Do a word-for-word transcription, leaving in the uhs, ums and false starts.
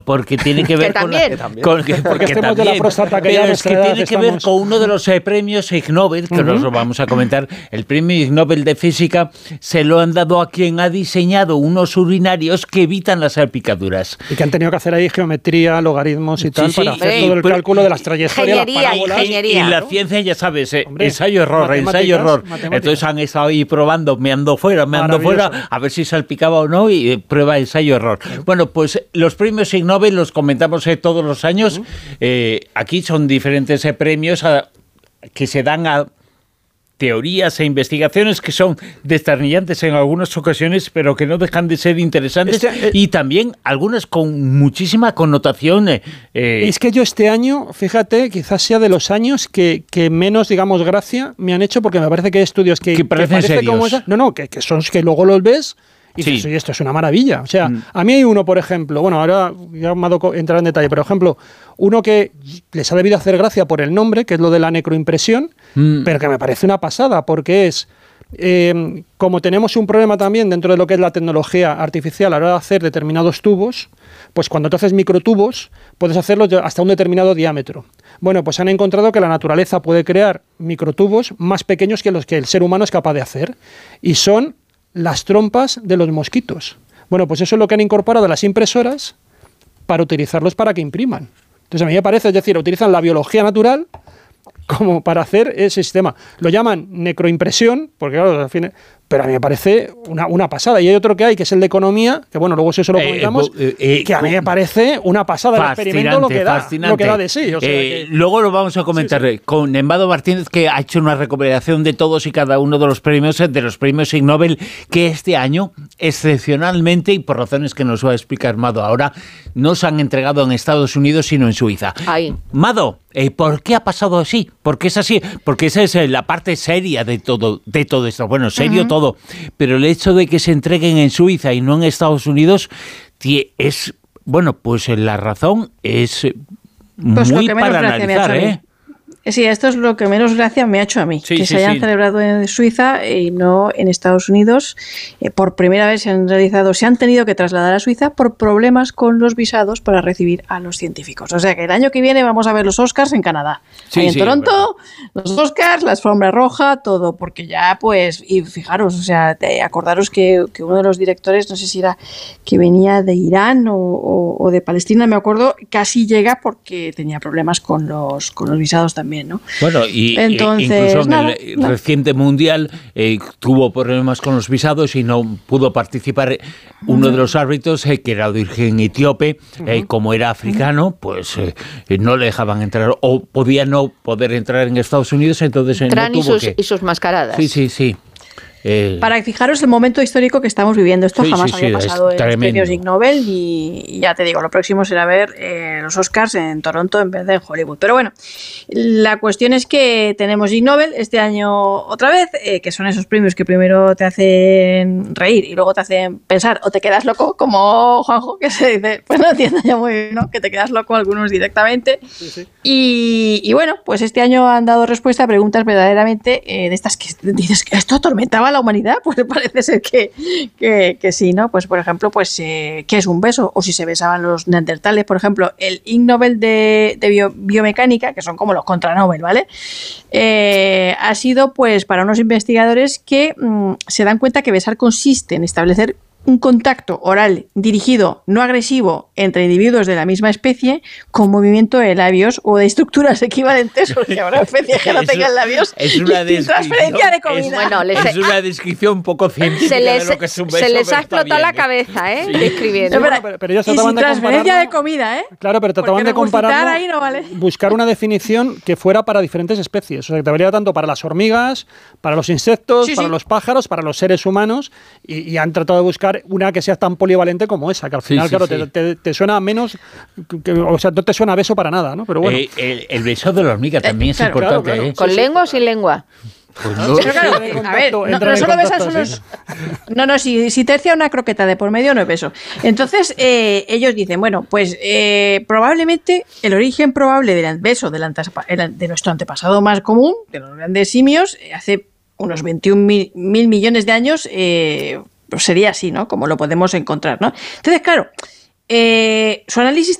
porque tiene que ver que con, también. la, con que, porque estemos también, de la próstata, que pero ya es que nuestra edad tiene que ver estamos... con uno de los eh, premios Ig Nobel, que uh-huh. nos lo vamos a comentar. El premio Ig Nobel de Física se lo han dado a quien ha diseñado unos urinarios que evitan las salpicaduras. Y que han tenido que hacer ahí geometría, logaritmos y tal, sí, sí, para hacer sí, todo el pero, cálculo de las trayectorias, ingeniería, las parábolas. Ingeniería, y la ¿no? ciencia, ya sabes, eh, Hombre, ensayo-error, ensayo-error. Entonces han estado ahí probando, meando fuera, meando fuera, a ver si salpicaba o no, y eh, prueba ensayo-error. Uh-huh. Bueno, pues los premios Ig Nobel los comentamos eh, todos los años. Uh-huh. eh, aquí son diferentes eh, premios a, que se dan a teorías e investigaciones que son desternillantes en algunas ocasiones, pero que no dejan de ser interesantes, este, eh, y también algunas con muchísima connotación. Eh, es que yo este año, fíjate, quizás sea de los años que, que menos, digamos, gracia me han hecho, porque me parece que hay estudios que, que parecen que parece como esa, no, no, que, que son que luego los ves y dices, sí. Oye, esto es una maravilla. O sea, mm. a mí hay uno, por ejemplo, bueno, ahora ya me ha dado entrar en detalle, por ejemplo, uno que les ha debido hacer gracia por el nombre, que es lo de la necroimpresión, mm. pero que me parece una pasada, porque es, eh, como tenemos un problema también dentro de lo que es la tecnología artificial a la hora de hacer determinados tubos, pues cuando tú haces microtubos, puedes hacerlos hasta un determinado diámetro. Bueno, pues han encontrado que la naturaleza puede crear microtubos más pequeños que los que el ser humano es capaz de hacer, y son las trompas de los mosquitos. Bueno, pues eso es lo que han incorporado a las impresoras para utilizarlos para que impriman. Entonces a mí me parece, es decir, utilizan la biología natural como para hacer ese sistema. Lo llaman necroimpresión, porque claro, al fin, pero a mí me parece una, una pasada. Y hay otro que hay, que es el de economía, que bueno, luego eso se lo comentamos, eh, eh, eh, que a mí me parece una pasada el experimento, lo que da, lo que da de sí. O sea, eh, que... Luego lo vamos a comentar sí, sí. con Embado Martínez, que ha hecho una recopilación de todos y cada uno de los premios, de los premios Ig Nobel, que este año, excepcionalmente, y por razones que nos va a explicar Mado ahora, no se han entregado en Estados Unidos, sino en Suiza. Ahí. Mado, eh, ¿por qué ha pasado así? ¿Por qué es así? Porque esa es la parte seria de todo, de todo esto. Bueno, serio uh-huh. todo. Pero el hecho de que se entreguen en Suiza y no en Estados Unidos es, bueno, pues la razón es pues muy para analizar, ¿eh? Sí, esto es lo que menos gracia me ha hecho a mí, sí, que sí, se hayan sí. celebrado en Suiza y no en Estados Unidos. Eh, por primera vez se han realizado, se han tenido que trasladar a Suiza por problemas con los visados para recibir a los científicos. O sea que el año que viene vamos a ver los Oscars en Canadá. Sí, Ahí en sí, Toronto, los Oscars, la alfombra roja, todo, porque ya pues, y fijaros, o sea, te, acordaros que, que uno de los directores, no sé si era que venía de Irán o, o, o de Palestina, me acuerdo, casi llega porque tenía problemas con los, con los visados también. ¿no? Bueno, y Entonces, incluso en nada, el nada. reciente mundial eh, tuvo problemas con los visados y no pudo participar uno uh-huh. de los árbitros, eh, que era de origen etíope, uh-huh. eh, como era africano, pues eh, no le dejaban entrar, o podía no poder entrar en Estados Unidos, entonces Entran no tuvo y sus, que... y sus mascaradas. Sí, sí, sí. Eh, Para fijaros el momento histórico que estamos viviendo. Esto sí, jamás sí, había sí, pasado en los tremendo. premios Ig Nobel y, y ya te digo, lo próximo será ver eh, los Oscars en Toronto en vez de en Hollywood. Pero bueno, la cuestión es que tenemos Ig Nobel este año otra vez, eh, que son esos premios que primero te hacen reír y luego te hacen pensar o te quedas loco, como Juanjo, que se dice, pues no entiendo ya muy bien, ¿no? Que te quedas loco algunos directamente. Sí, sí. Y, y bueno, pues este año han dado respuesta a preguntas verdaderamente eh, de estas que dices que esto atormentaba a la humanidad, pues parece ser que, que, que sí, ¿no? Pues por ejemplo, pues eh, ¿qué es un beso? O si se besaban los neandertales, por ejemplo, el Ig Nobel de, de bio, biomecánica, que son como los contra Nobel, ¿vale? Eh, ha sido pues para unos investigadores que mmm, se dan cuenta que besar consiste en establecer un contacto oral dirigido, no agresivo, entre individuos de la misma especie, con movimiento de labios o de estructuras equivalentes, porque habrá especies que no tengan labios, es una y transferencia de comida. Es, bueno, les es una descripción un poco científica les, de lo que es un beso. Se les ha explotado bien, la cabeza, ¿eh? Sí. Describiendo. No, pero, pero, pero ellos trataban de transferencia de comida, ¿eh? Claro, pero trataban de compararlo, ahí no vale. buscar una definición que fuera para diferentes especies. O sea, que te valía tanto para las hormigas, para los insectos, sí, para sí. los pájaros, para los seres humanos, y, y han tratado de buscar una que sea tan polivalente como esa, que al final, sí, sí, claro, sí. Te, te, te suena menos, que, o sea, no te suena beso para nada, ¿no? Pero bueno. Eh, el, el beso de la hormiga también eh, es claro, importante, claro, claro. ¿eh? ¿Con sí, lengua sí. o sin lengua? Pues no. Pero claro, a ver, no, no solo besas unos... No, no, si, si tercia una croqueta de por medio no es beso. Entonces, eh, ellos dicen, bueno, pues eh, probablemente el origen probable del beso del antepa- de nuestro antepasado más común, de los grandes simios, hace unos veintiún mil millones de años, eh, pues sería así, ¿no? Como lo podemos encontrar, ¿no? Entonces, claro, Eh, su análisis